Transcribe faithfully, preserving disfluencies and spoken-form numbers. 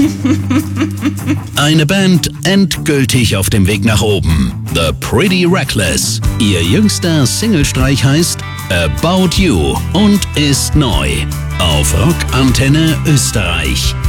Eine Band endgültig auf dem Weg nach oben. The Pretty Reckless. Ihr jüngster Singlestreich heißt About You und ist neu auf Rock Antenne Österreich.